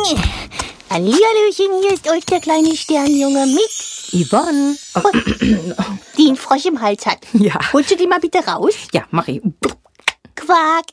Hallihallöchen, hier ist euch der kleine Sternjunge mit Yvonne. die einen Frosch im Hals hat. Ja. Holst du den mal bitte raus? Ja, mach ich. Quark.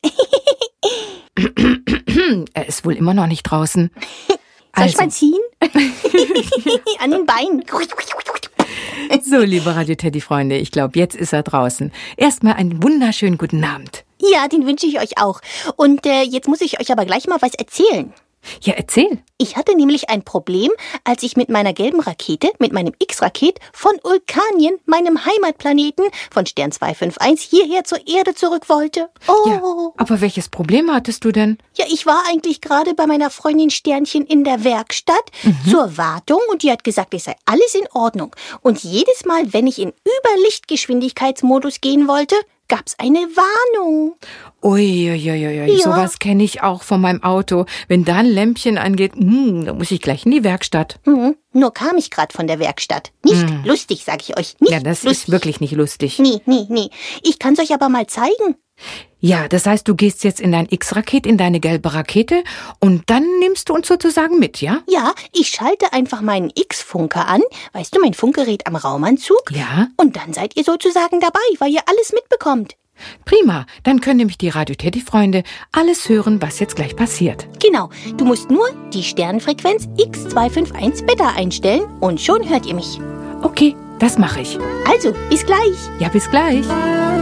Er ist wohl immer noch nicht draußen. Soll ich mal ziehen? An den Beinen. So, liebe Radio-Teddy-Freunde, ich glaube, jetzt ist er draußen. Erstmal einen wunderschönen guten Abend. Ja, den wünsche ich euch auch. Und jetzt muss ich euch aber gleich mal was erzählen. Ja, erzähl. Ich hatte nämlich ein Problem, als ich mit meiner gelben Rakete, mit meinem X-Raket von Vulkanien, meinem Heimatplaneten, von Stern 251 hierher zur Erde zurück wollte. Oh. Ja, aber welches Problem hattest du denn? Ja, ich war eigentlich gerade bei meiner Freundin Sternchen in der Werkstatt zur Wartung und die hat gesagt, es sei alles in Ordnung. Und jedes Mal, wenn ich in Überlichtgeschwindigkeitsmodus gehen wollte, gab's eine Warnung. Uiuiuiui, Ja. sowas kenne ich auch von meinem Auto. Wenn da ein Lämpchen angeht, da muss ich gleich in die Werkstatt. Nur kam ich gerade von der Werkstatt. Nicht lustig, sag ich euch. Nicht Ja, das lustig. ist wirklich nicht lustig. Nee. Ich kann's euch aber mal zeigen. Ja, das heißt, du gehst jetzt in dein X-Raket, in deine gelbe Rakete und dann nimmst du uns sozusagen mit, ja? Ja, ich schalte einfach meinen X-Funker an. Weißt du, mein Funkgerät am Raumanzug. Ja. Und dann seid ihr sozusagen dabei, weil ihr alles mitbekommt. Prima, dann können nämlich die Radio-Teddy-Freunde alles hören, was jetzt gleich passiert. Genau, du musst nur die Sternfrequenz X251 Beta einstellen und schon hört ihr mich. Okay, das mache ich. Also, bis gleich. Ja, bis gleich.